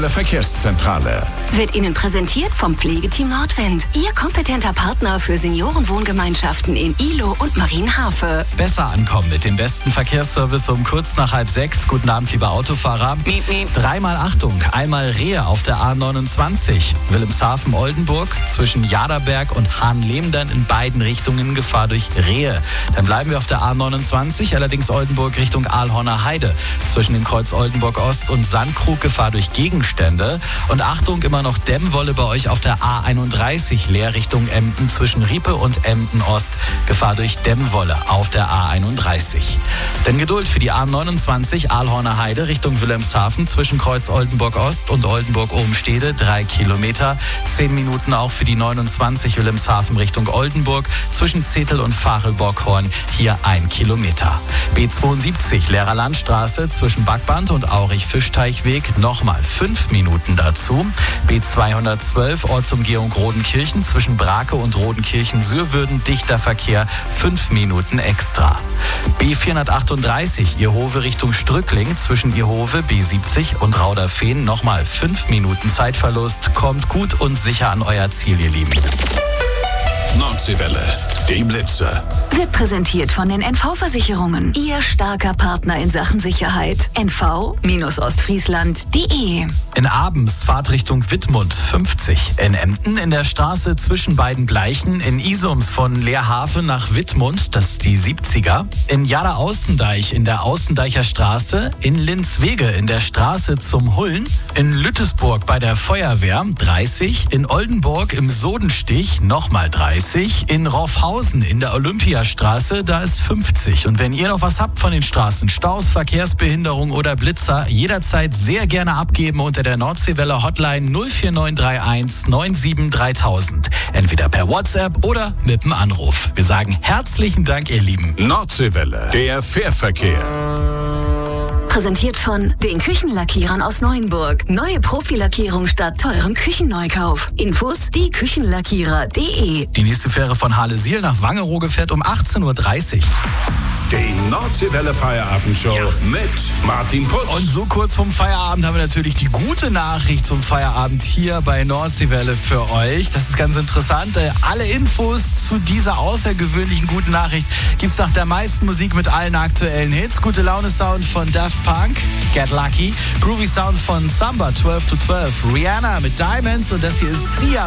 Verkehrszentrale. Wird Ihnen präsentiert vom Pflegeteam Nordwind. Ihr kompetenter Partner für Seniorenwohngemeinschaften in Ihlow und Marienhafe. Besser ankommen mit dem besten Verkehrsservice um kurz nach 5:30. Guten Abend, liebe Autofahrer. Dreimal Achtung, einmal Rehe auf der A29. Wilhelmshaven-Oldenburg zwischen Jaderberg und Hahnlehm in beiden Richtungen Gefahr durch Rehe. Dann bleiben wir auf der A29, allerdings Oldenburg Richtung Aalhorner Heide. Zwischen dem Kreuz Oldenburg Ost und Sandkrug Gefahr durch Gegenstände. Und Achtung, immer noch Dämmwolle bei euch auf der A31, leer Richtung Emden zwischen Riepe und Emden Ost. Gefahr durch Dämmwolle auf der A31. Denn Geduld für die A29 Aalhorner Heide Richtung Wilhelmshaven zwischen Kreuz Oldenburg Ost und Oldenburg-Obenstede 3 Kilometer. 10 Minuten auch für die 29 Wilhelmshaven Richtung Oldenburg zwischen Zetel und Fachelbockhorn hier 1 Kilometer. B72 Lehrer Landstraße zwischen Backband und Aurich-Fischteichweg nochmal 5 Minuten dazu. B212 Ortsumgehung Rodenkirchen zwischen Brake und Rodenkirchen-Sürwürden dichter Verkehr 5 Minuten extra. B438 Ierhove Richtung Strückling zwischen Ierhove B70 und Rauderfehn nochmal 5 Minuten Zeitverlust. Kommt gut und sicher an euer Ziel, ihr Lieben. Nordseewelle, die Blitzer. Wird präsentiert von den NV-Versicherungen. Ihr starker Partner in Sachen Sicherheit. nv-ostfriesland.de. In Abends Fahrtrichtung Wittmund 50. In Emden in der Straße zwischen beiden Bleichen. In Isums von Leerhaven nach Wittmund, das ist die 70er. In Jada-Außendeich in der Außendeicher Straße. In Linzwege in der Straße zum Hullen. In Lüttesburg bei der Feuerwehr 30. In Oldenburg im Sodenstich nochmal 30. In Roffhausen in der Olympiastraße, da ist 50. Und wenn ihr noch was habt von den Straßen, Staus, Verkehrsbehinderung oder Blitzer, jederzeit sehr gerne abgeben unter der Nordseewelle Hotline 04931 97 3000. Entweder per WhatsApp oder mit dem Anruf. Wir sagen herzlichen Dank, ihr Lieben. Nordseewelle, der Fährverkehr. Präsentiert von den Küchenlackierern aus Neuenburg. Neue Profilackierung statt teurem Küchenneukauf. Infos dieküchenlackierer.de. Die nächste Fähre von Halesiel nach Wangerooge fährt um 18:30 Uhr. Die Nordseewelle Feierabendshow mit Martin Putz. Und so kurz vorm Feierabend haben wir natürlich die gute Nachricht zum Feierabend hier bei Nordseewelle für euch. Das ist ganz interessant. Alle Infos zu dieser außergewöhnlichen guten Nachricht gibt's nach der meisten Musik mit allen aktuellen Hits. Gute Laune Sound von Daft Punk, Get Lucky. Groovy Sound von Samba 12 to 12. Rihanna mit Diamonds und das hier ist Sia.